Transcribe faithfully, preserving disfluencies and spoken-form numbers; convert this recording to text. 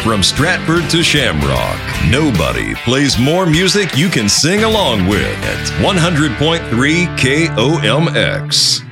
from Stratford to Shamrock, nobody plays more music you can sing along with at one hundred point three K O M X.